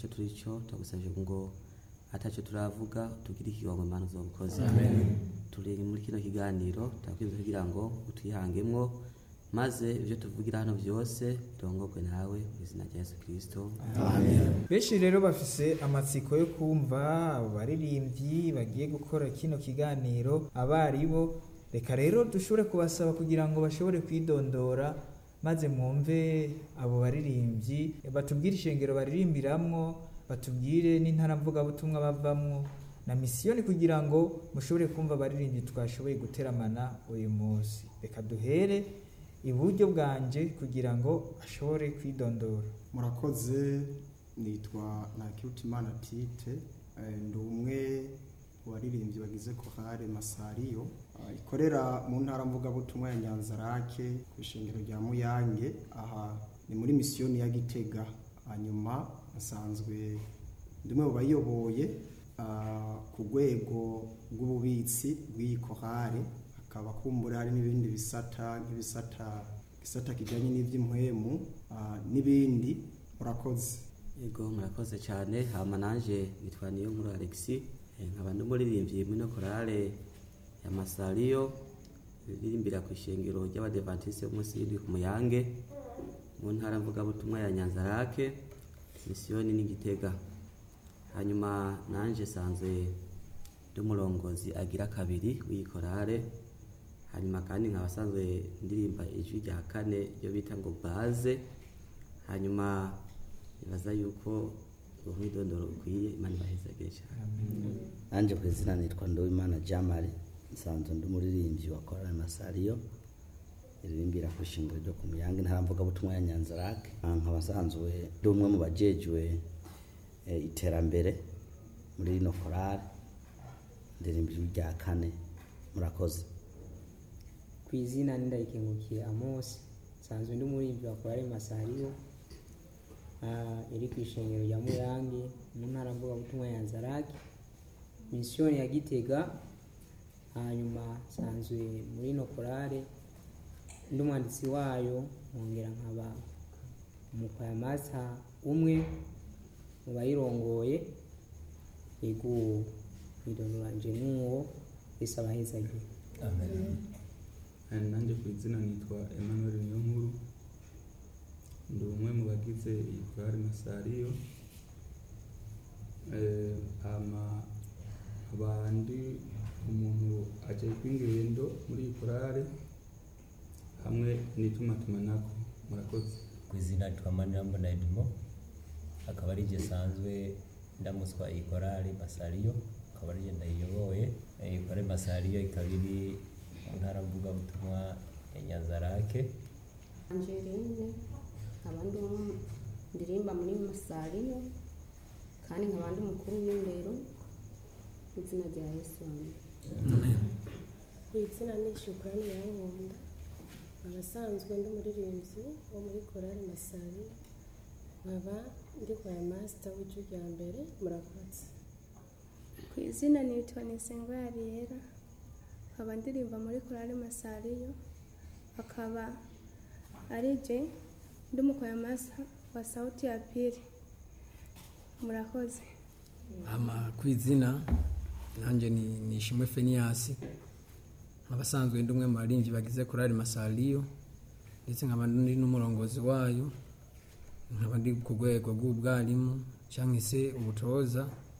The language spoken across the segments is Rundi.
ico turico tugusabye ngo ataco turavuga tugire ikigongo Mana uzobukoze. Turi muri kino kiganiro turakwinze kugira ngo utwihangemwo maze ibyo tuvugira hano byose birongorwe nawe mu izina rya Yesu Kristo. Amen. Benshi rero bafise amatsiko yo kumva abaririmbyi bagiye gukora kino kiganiro abaribo. Reka rero dushobore kubasaba kugira ngo bashobore kwidondora maze mwumve abo baririmbyi batubwire ishengero baririmbiramwo, batubwire n'intara mvugabutumwa bavamwo na misiyoni kugira ngo mushobore kumva abaririmbyi twashoboye guteramana uyu munsi. Reka duhere iburyo bwanje kugira ngo ashobore kwidondora. Murakoze, nitwa Nakirutimana Tite, ndi umwe mu baririmbyi bagize korale Masariyo ikorera mu ntara mvugabutumwa ya Nyanzarake ku ishengero rya Muyange, aha ni muri misiyoni ya Gitega. Hanyuma asanzwe ndi umwe mu bayoboye ku rwego rw'ububitsi bw'iyi korale, akaba kumbura hari n'ibindi gisata kijyanye n'iby'impwemu n'ibindi. Murakoze. Yego murakoze cyane. Hama nanje nitwa Niyonkuru Alexis, nkaba ndi umuririmbyi muri korale ya Masariyo iririmbira ku ishengero ry'Abadventiste b'umunsi w'indwi ku Muyange mu ntara mvugabutumwa ya Nyanzarake, misiyoni ni Gitega. Hanyuma nanje sanzwe ndi umurongozi agira kabiri w'iyi korale. Hanyuma kandi nkaba sanzwe ndirimba ijwi rya kane ryo bita ngo baze. Hanyuma nibaza yuko umwidondoro ukwiye, Imana ibahezagire cyane. Nanje ku izina nitwa Nduwimana Jamali, nsanzwe ndi umuririmbyi wa korale Masariyo iririmbira ku ishengero ryo ku Muyange ntara mvugabutumwa ya Nyanzarake. Nkaba nsanzwe ndi umwe mu bajejwe iterambere muri rino korale, ndirimba ijwi rya kane. Murakoze. Ku izina Ndayikengukiye Amos, nsanzwe ndi umuririmbyi wa korale Masariyo iri ku ishengero rya Muyange mu ntara mvugabutumwa ya Nyanzarake, misiyoni ya Gitega. Hanyuma nsanzwe muri ino korale ndi umwanditsi wayo, nkongera nkaba umukwaya master umwe mu bayirongoye. Yego idonuranje n'uwo isaba hezagiye. Amen. Nanjye ku izina nitwa Emmanuel Niyonkuru, ndi umwe mu bagize iyi korale Masariyo. Abandi umuntu aje kw'ingendo muri iyi korale hamwe n'itumatumanako. Murakoze. Ku izina nitwa Manirambona Edmo, akaba ari je sanzwe ndamuswa iyi korale Masariyo, akaba ari je ndayiyoboye. Iyi korale Masariyo ikaba iri mu ntara mvugabutumwa ya Nyanzarake. Angeline, abandi ndirimba muri Masariyo kandi nkabandi mukuru w'indero mu izina rya Yesu. Amen. Ku izina ni Shukrani Yankunda, abasanzwe ndi umuririmbyi wo muri korale Masariyo, nkaba ndi kwaya master w'ijwi rya mbere. Murakoze. Ku izina nitwa Nisengwa Ariera, nkaba ndirimba muri korale Masariyo, akaba ari je ndi umukwaya master wa sauti ya pili. Murakoze. Ku izina nanje ni Ishimwe Feniasi, abasanzwe ndi umwe mu baririmbyi bagize korale Masariyo, ndetse nkaba ndi n'umurongozi wayo. Nkaba ndi ku rwego rw'ubwarimu cyangwa se ubutoza.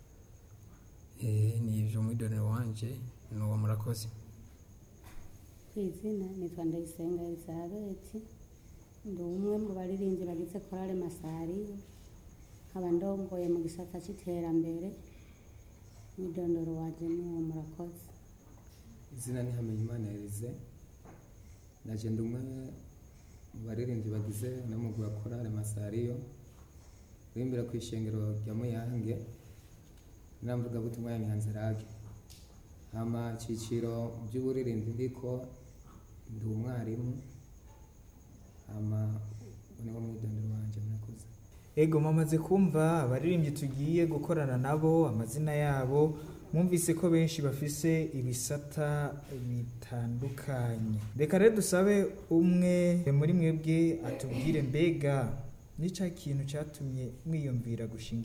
Ni ivyo mwidonero wanje n'uwo. Murakoze. Ku izina nitwa Ndayisenga Elizabeth, ndi umwe mu baririmbyi bagize korale Masariyo, nkaba ndongoye mu gisata c'iterambere. Mwidondoro wanje n'uwo. Murakoze. Izina ni Hamenyimana Elize, naje ndi umwe mu baririmbyi bagize n'umugwi wa korale Masariyo urimbira ku ishengero rya Muyange n'amvugabutumwa ya Nyanzarake. Ciciro by'uburirimbyi ndiko ndi umwarimu. Niwo mwidondoro wanje. Murakoze. Ego mwamaze kumva abaririmbyi tugiye gukorana nabo, amazina yabo. Mwumvise ko benshi bafise ibisata bitandukanye. Reka rero dusabe umwe muri mwebwe atubwire mbega nica kintu cyatumye mwiyumvira gushinga